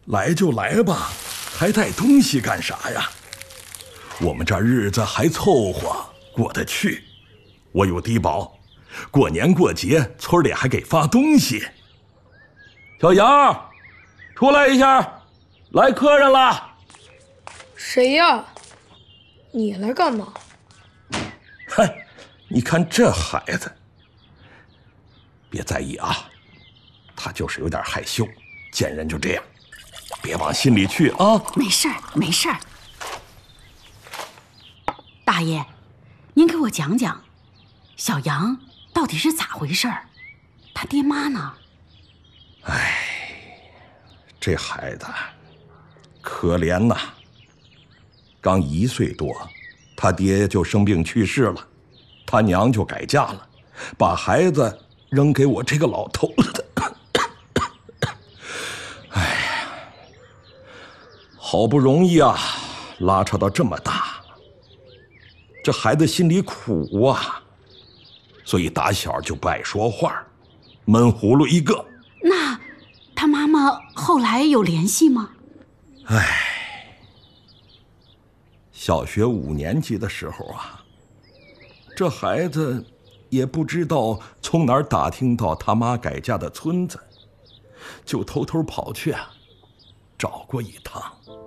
来就来吧，还带东西干啥呀？我们这日子还凑合过得去，我有低保，过年过节村里还给发东西。小杨，出来一下，来客人了。 谁呀？你来干嘛？ 嗨，你看这孩子，别在意啊，他就是有点害羞，见人就这样，别往心里去啊。 没事儿，没事儿。大爷，您给我讲讲，小杨到底是咋回事儿？他爹妈呢？ 哎，这孩子可怜呐，刚1岁多，他爹就生病去世了，他娘就改嫁了，把孩子扔给我这个老头子。哎呀，好不容易啊，拉扯到这么大，这孩子心里苦啊，所以打小就不爱说话，闷葫芦一个。 那他妈妈后来有联系吗？ 哎，小学5年级的时候啊，这孩子也不知道从哪儿打听到他妈改嫁的村子，就偷偷跑去啊，找过一趟。